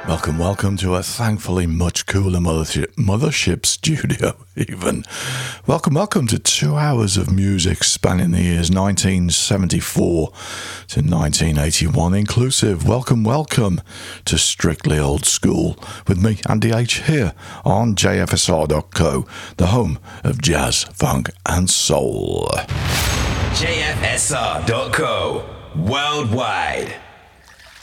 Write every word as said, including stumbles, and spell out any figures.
Welcome, welcome to a thankfully much cooler mothership, mothership studio, even. Welcome, welcome to two hours of music spanning the years nineteen seventy-four to nineteen eighty-one inclusive. Welcome, welcome to Strictly Old School with me, Andy H, here on J F S R dot co, the home of jazz, funk and soul. J F S R dot co, worldwide.